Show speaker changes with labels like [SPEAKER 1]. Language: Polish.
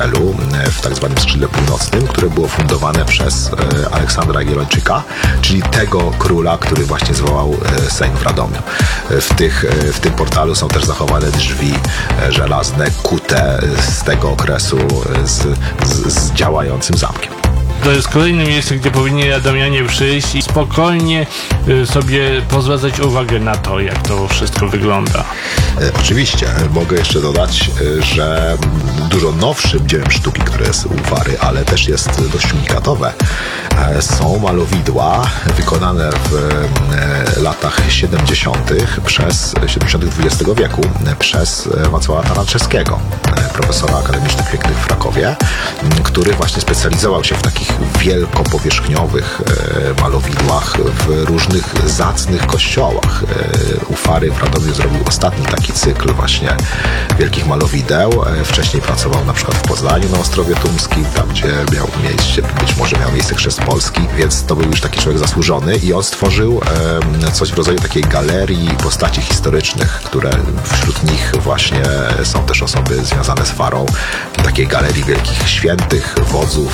[SPEAKER 1] w tak zwanym skrzydle północnym, które było fundowane przez Aleksandra Jagiellończyka, czyli tego króla, który właśnie zwołał Sejm w Radomiu. W tym portalu są też zachowane drzwi żelazne, kute z tego okresu z działającym zamkiem.
[SPEAKER 2] To jest kolejne miejsce, gdzie powinni radomianie przyjść i spokojnie sobie pozwracać uwagę na to, jak to wszystko wygląda.
[SPEAKER 1] Oczywiście. Mogę jeszcze dodać, że dużo nowszym dziełem sztuki, które jest u Wary, ale też jest dość unikatowe, są malowidła wykonane w latach 70. XX wieku przez Wacława Taranczewskiego, profesora akademicznych pięknych w Krakowie, który właśnie specjalizował się w takich wielkopowierzchniowych malowidłach w różnych zacnych kościołach. U Fary w Radomiu zrobił ostatni taki cykl właśnie wielkich malowideł. Wcześniej pracował na przykład w Poznaniu na Ostrowie Tumskim, tam gdzie być może miał miejsce chrzest Polski, więc to był już taki człowiek zasłużony i on stworzył coś w rodzaju takiej galerii postaci historycznych, które wśród nich właśnie są też osoby związane z Farą, takiej galerii wielkich świętych, wodzów,